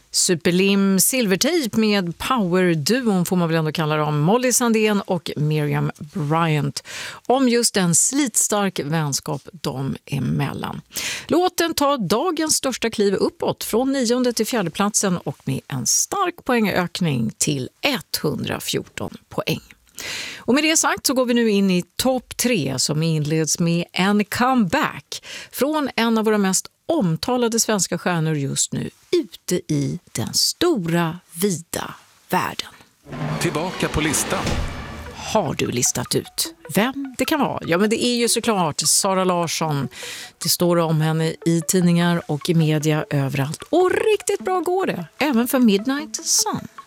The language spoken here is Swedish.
Superlim Silvertejp med powerduon får man väl ändå kalla dem, Molly Sandén och Miriam Bryant, om just en slitstark vänskap dem emellan. Låten tar dagens största kliv uppåt från 9:e till 4:e platsen och med en stark poängökning till 114 poäng. Och med det sagt så går vi nu in i topp 3 som inleds med en comeback från en av våra mest omtalade svenska stjärnor just nu ute i den stora, vida världen. Tillbaka på listan. Har du listat ut vem det kan vara? Ja, men det är ju såklart Zara Larsson. Det står om henne i tidningar och i media överallt. Och riktigt bra går det, även för Midnight Sun.